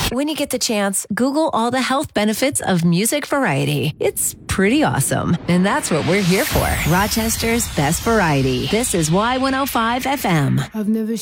When you get the chance, Google all the health benefits of music variety. It's pretty awesome. And that's what we're here for. Rochester's best variety. This is Y105 FM. I've never